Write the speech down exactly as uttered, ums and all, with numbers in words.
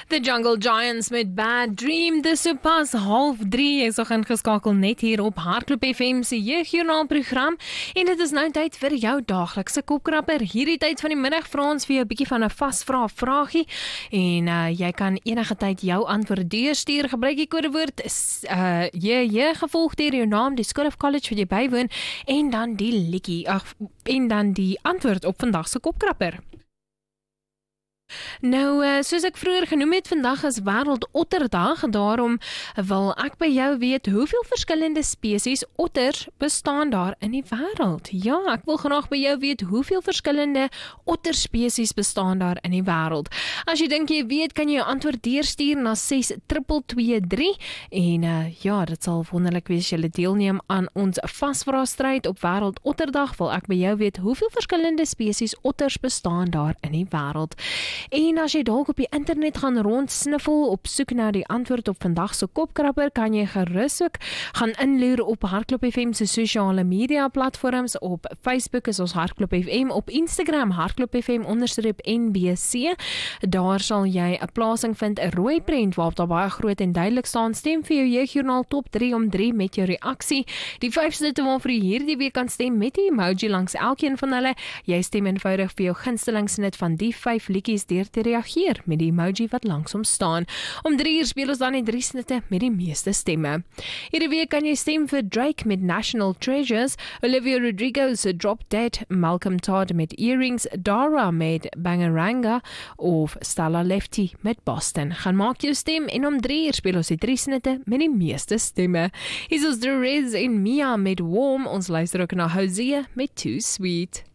The Jungle Giants met Bad Dream, dis so pas half drie, ek is nog ingeskakel net hier op Hardloop F M se jeugjoernaal program, en dit is nou tyd vir jou daaglikse kopkrapper. Hierdie tyd van die middag vra ons vir jou 'n bietjie van 'n vasvra vraagie, en uh, jy kan enige tyd jou antwoord deurstuur, gebruik die kodewoord uh, J J gevolg deur jou naam, die skool of college wat jy bywoon, en dan die liedjie, ag, en dan die antwoord op vandag se kopkrapper. Nou, uh, soos ek vroeër genoem het, vandag is Wêreld Otterdag, daarom wil ek by jou weet, hoeveel verskillende spesies otters bestaan daar in die wêreld? Ja, ek wil graag by jou weet, hoeveel verskillende otterspesies bestaan daar in die wêreld? As jy dink jy weet, kan jy jou antwoord deurstuur na ses twee twee drie, en uh, ja, dit sal wonderlik wees, jy deelneem aan ons vasvraagstryd op Wêreld Otterdag, wil ek by jou weet, hoeveel verskillende spesies otters bestaan daar in die wêreld? En as jy dalk op die internet gaan rondsniffel op soek na die antwoord op vandag se kopkrapper, kan jy gerus ook gaan inloer op Hardloop F M se sosiale media platforms. Op Facebook is ons Hardloop F M, op Instagram Hardloop F M onderstreep N B C. Daar sal jy 'n plasing vind, 'n rooi prent waarop daar baie groot en duidelik staan: stem vir jou jeugjoernaal top drie om drie met jou reaksie. Die vyf snitte waarvoor jy hierdie week kan stem met die emoji langs elkeen van hulle. Jy stem eenvoudig vir jou gunsteling snit van die vyf liedjies deur te reageer met die emoji wat langs hom staan. Om drie uur speel ons dan die drie snitte met die meeste stemme. Hierdie week kan jy stem vir Drake met National Treasures, Olivia Rodrigo se Drop Dead, Malcolm Todd met Earrings, Dara met Bangaranga of Stella Lefty met Boston. Gaan maak jou stem, en om drie uur speel ons die drie snitte met die meeste stemme. Hier is ons Derez en Mia met Warm, ons luister ook na Hosea met Too Sweet.